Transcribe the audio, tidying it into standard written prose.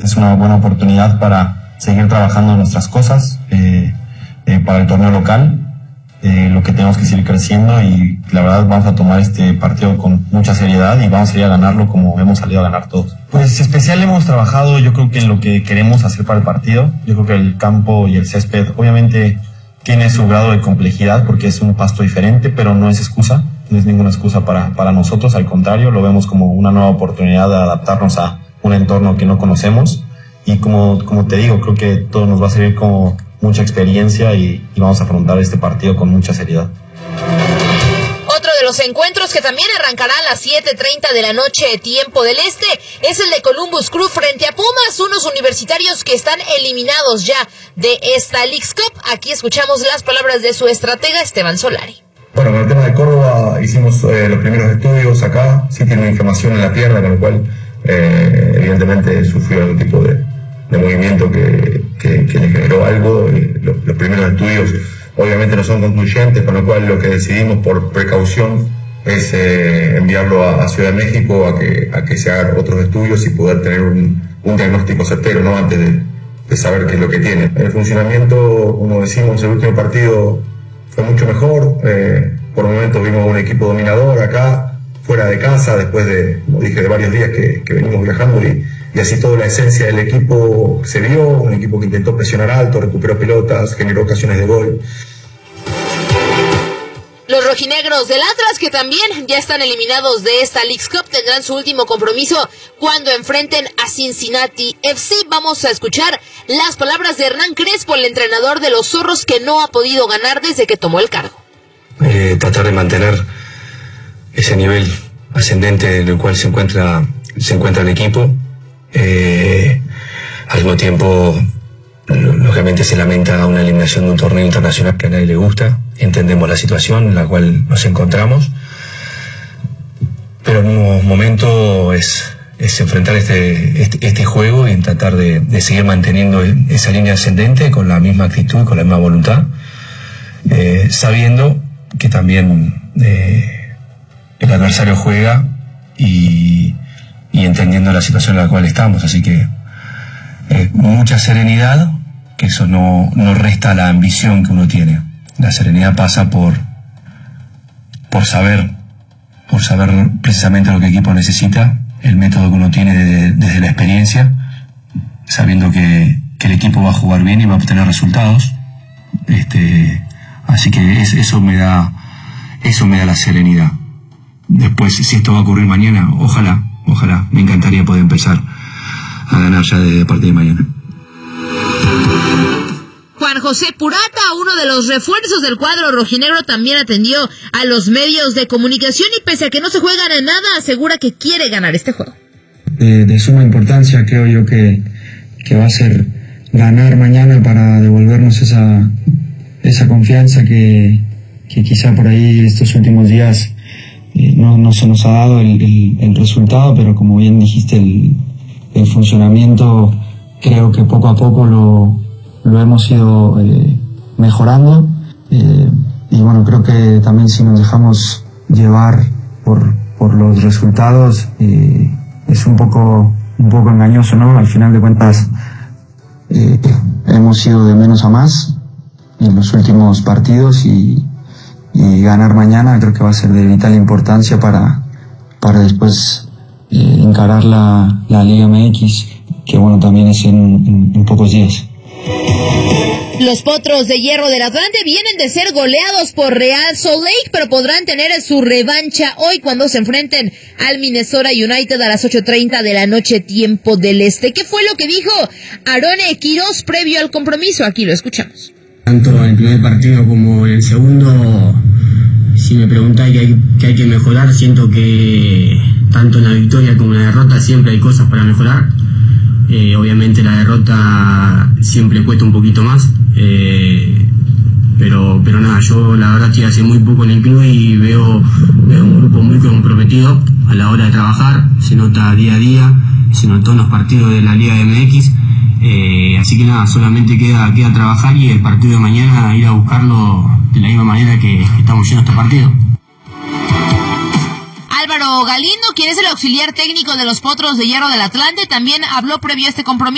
es una buena oportunidad para seguir trabajando nuestras cosas para el torneo local, lo que tenemos que seguir creciendo, y la verdad vamos a tomar este partido con mucha seriedad y vamos a ir a ganarlo como hemos salido a ganar todos. Pues especial hemos trabajado, yo creo que en lo que queremos hacer para el partido. Yo creo que el campo y el césped obviamente tiene su grado de complejidad porque es un pasto diferente, pero no es excusa, no es ninguna excusa para nosotros, al contrario, lo vemos como una nueva oportunidad de adaptarnos a un entorno que no conocemos, y como te digo, creo que todo nos va a servir como mucha experiencia y vamos a afrontar este partido con mucha seriedad. Otro de los encuentros que también arrancará a las 7:30 de la noche, tiempo del este, es el de Columbus Crew frente a Pumas, unos universitarios que están eliminados ya de esta Leagues Cup. Aquí escuchamos las palabras de su estratega Esteban Solari. Bueno, con el tema de Córdoba hicimos los primeros estudios acá. Sí tiene una inflamación en la pierna, con lo cual evidentemente sufrió algún tipo de movimiento que le generó algo. Los primeros estudios obviamente no son concluyentes, con lo cual lo que decidimos por precaución es enviarlo a Ciudad de México a que se hagan otros estudios y poder tener un diagnóstico certero, ¿no? Antes de saber qué es lo que tiene. En el funcionamiento, como decimos, el último partido fue mucho mejor. Por momentos vimos un equipo dominador acá, fuera de casa, después de, como dije, de varios días que venimos viajando, y así toda la esencia del equipo se vio. Un equipo que intentó presionar alto, recuperó pelotas, generó ocasiones de gol. Los rojinegros del Atlas, que también ya están eliminados de esta Leagues Cup, tendrán su último compromiso cuando enfrenten a Cincinnati FC. Vamos a escuchar las palabras de Hernán Crespo, el entrenador de los Zorros, que no ha podido ganar desde que tomó el cargo. Tratar de mantener ese nivel ascendente en el cual se encuentra el equipo. Al mismo tiempo, lógicamente se lamenta una eliminación de un torneo internacional que a nadie le gusta. Entendemos la situación en la cual nos encontramos, pero en un momento es enfrentar este juego y tratar de seguir manteniendo esa línea ascendente con la misma actitud, con la misma voluntad, sabiendo que también el adversario juega y entendiendo la situación en la cual estamos. Así que mucha serenidad, que eso no resta la ambición que uno tiene. La serenidad pasa por saber precisamente lo que el equipo necesita, el método que uno tiene desde la experiencia, sabiendo que el equipo va a jugar bien y va a obtener resultados. Así que eso me da la serenidad. Después, si esto va a ocurrir mañana, ojalá, me encantaría poder empezar a ganar ya desde a partir de mañana. Juan José Purata, uno de los refuerzos del cuadro rojinegro, también atendió a los medios de comunicación y, pese a que no se juegan en nada, asegura que quiere ganar este juego. De suma importancia, creo yo que va a ser ganar mañana para devolvernos esa confianza que quizá por ahí estos últimos días no se nos ha dado el resultado, pero como bien dijiste, el funcionamiento creo que poco a poco lo hemos ido mejorando, y bueno, creo que también si nos dejamos llevar por los resultados es un poco engañoso, ¿no? Al final de cuentas hemos ido de menos a más en los últimos partidos, y ganar mañana creo que va a ser de vital importancia para después encarar la Liga MX, que bueno, también es en pocos días. Los Potros de Hierro del Atlante vienen de ser goleados por Real Salt Lake, pero podrán tener su revancha hoy cuando se enfrenten al Minnesota United a las 8:30 de la noche, tiempo del este. ¿Qué fue lo que dijo Arone Quiroz previo al compromiso? Aquí lo escuchamos. Tanto en el primer partido como en el segundo, si me preguntáis qué hay que mejorar, siento que tanto en la victoria como en la derrota siempre hay cosas para mejorar. Obviamente la derrota siempre cuesta un poquito más, pero nada, yo la verdad estoy hace muy poco en el club y veo un grupo muy comprometido a la hora de trabajar. Se nota día a día, se notó en los partidos de la Liga MX, así que nada, solamente queda trabajar y el partido de mañana ir a buscarlo de la misma manera que estamos yendo a este partido. Álvaro Galindo, quien es el auxiliar técnico de los Potros de Hierro del Atlante, también habló previo a este compromiso.